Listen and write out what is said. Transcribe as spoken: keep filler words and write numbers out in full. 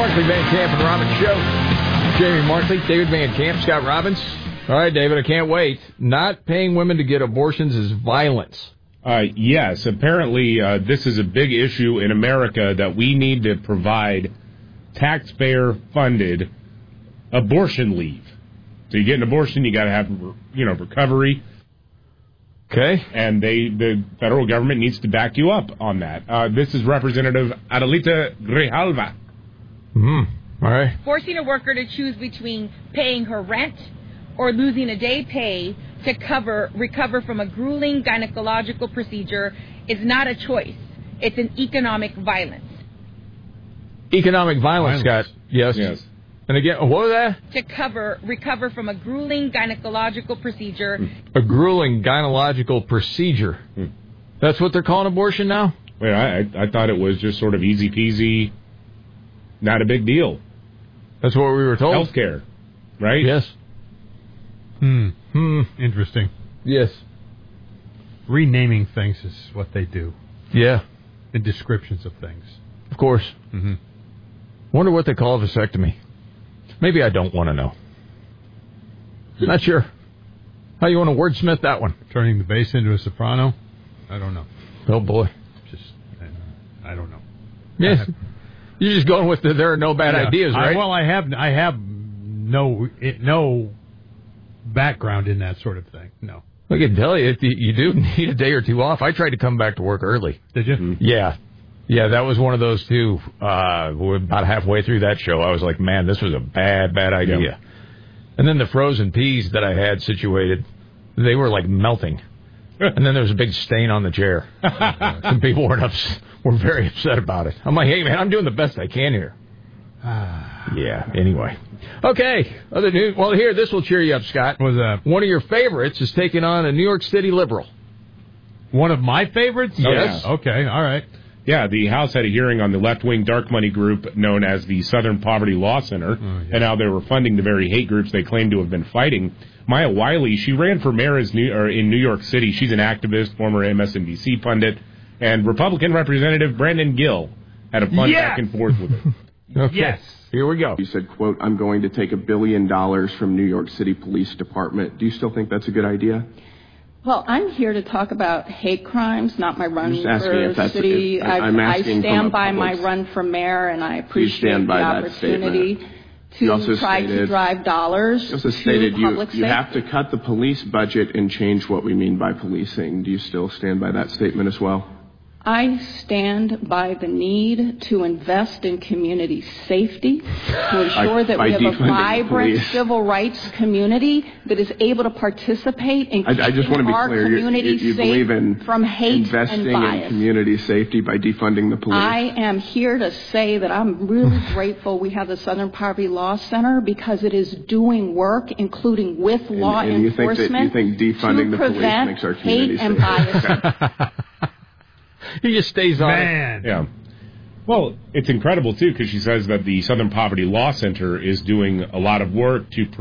Markley, Van Camp, and Robbins Show. Jamie Markley, David Van Camp, Scott Robbins. All right, David, I can't wait. Not paying women to get abortions is violence. Uh, yes, apparently uh, this is a big issue in America that we need to provide taxpayer-funded abortion leave. So you get an abortion, you got to have, you know, recovery. Okay. And they, the federal government needs to back you up on that. Uh, this is Representative Adelita Grijalva. Hmm. All right. Forcing a worker to choose between paying her rent or losing a day pay to cover recover from a grueling gynecological procedure is not a choice. It's an economic violence. Economic violence, Violence. Scott. Yes. Yes. And again, what was that? To cover recover from a grueling gynecological procedure. A grueling gynecological procedure. Hmm. That's what they're calling abortion now? Wait, I, I thought it was just sort of easy peasy, not a big deal. That's what we were told. Healthcare, right? Yes. Hmm. Hmm. Interesting. Yes. Renaming things is what they do. Yeah. And descriptions of things. Of course. Mm-hmm. Wonder what they call a vasectomy. Maybe I don't want to know. Not sure. How you want to wordsmith that one? Turning the bass into a soprano? I don't know. Oh, boy. Just, I don't know. Yes. You're just going with the there are no bad Yeah. ideas, right? I, well, I have I have no it, no background in that sort of thing. No. I can tell you, you do need a day or two off. I tried to come back to work early. Did you? Mm-hmm. Yeah. Yeah, that was one of those two. Uh, we're about halfway through that show, I was like, man, this was a bad, bad idea. Yeah. And then the frozen peas that I had situated, they were like melting. And then there was a big stain on the chair. Some people were, ups- were very upset about it. I'm like, hey, man, I'm doing the best I can here. Yeah, anyway. Okay, other news. Well, here, this will cheer you up, Scott. Was that One of your favorites is taking on a New York City liberal. one of my favorites? Yes. Okay, all right. Yeah, the House had a hearing on the left-wing dark money group known as the Southern Poverty Law Center, Oh, yes. and how they were funding the very hate groups they claim to have been fighting. Maya Wiley, she ran for mayor as New, or in New York City. She's an activist, former M S N B C pundit, and Republican Representative Brandon Gill had a fun Yes! back and forth with her. Okay. Yes. Here we go. You said, quote, I'm going to take a billion dollars from New York City Police Department. Do you still think that's a good idea? Well, I'm here to talk about hate crimes, not my run I'm just asking if for that's- city. if- I'm I, I asking from a stand by my public- run for mayor, and I appreciate stand by the that opportunity statement. You also to try to stated- drive dollars You also to stated you, public you safety. have to cut the police budget and change what we mean by policing. Do you still stand by that statement as well? I stand by the need to invest in community safety, to ensure By- that by we have a defunding the vibrant police. civil rights community that is able to participate in I, I just want to keeping be our clear. You, community you, you safe believe in from hate investing and bias. in community safety by defunding the police? I am here to say that I'm really grateful we have the Southern Poverty Law Center because it is doing work, including with law and you think that- enforcement, you think defunding to the police prevent makes our hate community and safe. bias. He just stays on it. Man. Yeah. Well, it's incredible, too, because she says that the Southern Poverty Law Center is doing a lot of work to